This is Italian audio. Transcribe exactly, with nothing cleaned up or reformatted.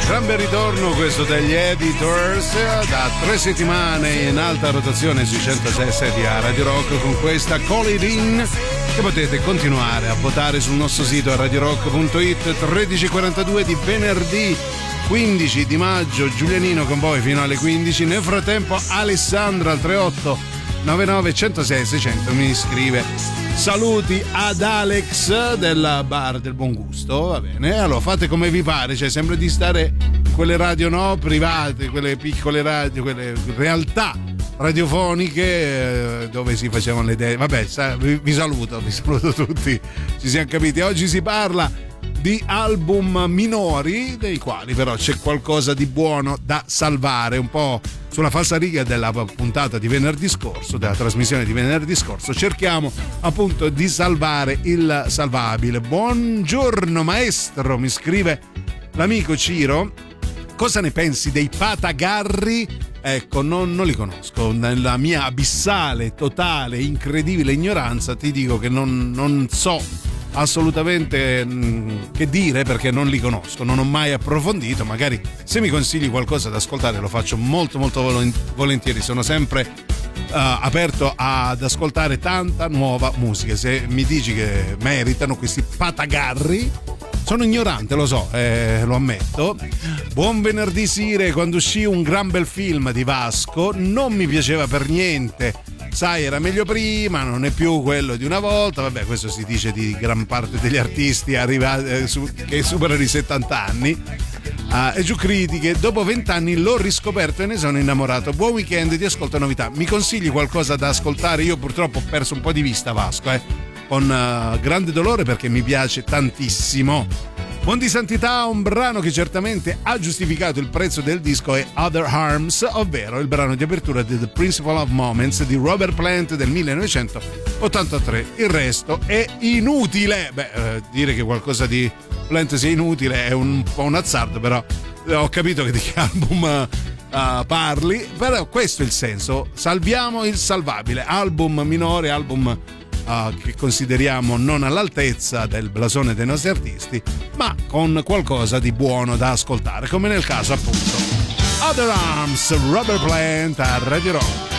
Gran bel ritorno questo degli Editors, da tre settimane in alta rotazione sui centosei e sei di Radio Rock con questa Call It In, che potete continuare a votare sul nostro sito radio rock punto it. Tredici e quarantadue di venerdì quindici di maggio, Giulianino con voi fino alle quindici. Nel frattempo Alessandra al tre otto nove nove uno zero sei sei zero zero mi scrive: saluti ad Alex del bar del Buon Gusto. Va bene, allora fate come vi pare, cioè sembra di stare in quelle radio no private, quelle piccole radio, quelle realtà radiofoniche eh, dove si facevano le idee. Vabbè, sa, vi, vi saluto, vi saluto tutti, ci siamo capiti. Oggi si parla di album minori, dei quali però c'è qualcosa di buono da salvare, un po' sulla falsariga della puntata di venerdì scorso, della trasmissione di venerdì scorso. Cerchiamo appunto di salvare il salvabile. Buongiorno maestro, mi scrive l'amico Ciro, cosa ne pensi dei Patagarri? Ecco, non, non li conosco. Nella mia abissale, totale, incredibile ignoranza ti dico che non, non so assolutamente mh, che dire, perché non li conosco, non ho mai approfondito. Magari se mi consigli qualcosa da ascoltare lo faccio molto molto volentieri. Sono sempre uh, aperto ad ascoltare tanta nuova musica. Se mi dici che meritano questi Patagarri, sono ignorante, lo so, eh, lo ammetto. Buon venerdì Sire, quando uscì un gran bel film di Vasco non mi piaceva per niente. Sai, era meglio prima, non è più quello di una volta. Vabbè, questo si dice di gran parte degli artisti arrivati, eh, su, che superano i settanta anni. Uh, e giù critiche, dopo vent'anni l'ho riscoperto e ne sono innamorato. Buon weekend, ti ascolto novità. Mi consigli qualcosa da ascoltare? Io purtroppo ho perso un po' di vista Vasco, eh, con uh, grande dolore, perché mi piace tantissimo. Buon di Santità, un brano che certamente ha giustificato il prezzo del disco è Other Arms, ovvero il brano di apertura di The Principle of Moments di Robert Plant del millenovecentottantatré. Il resto è inutile. Beh, eh, dire che qualcosa di Plant sia inutile è un po' un azzardo, però ho capito che di che album uh, parli. Però questo è il senso: salviamo il salvabile, album minore, album Uh, che consideriamo non all'altezza del blasone dei nostri artisti, ma con qualcosa di buono da ascoltare, come nel caso appunto Other Arms, Robert Plant a Radio Rock.